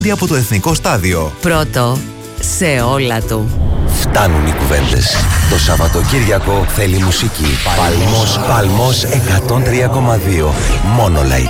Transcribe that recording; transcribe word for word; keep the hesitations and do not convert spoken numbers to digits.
από το Εθνικό Στάδιο. Πρώτο σε όλα του. Φτάνουν οι κουβέντες. Το Σαββατοκύριακο θέλει μουσική. Παλμός, Παλμός εκατόν τρία κόμμα δύο. Μόνο λαϊκή.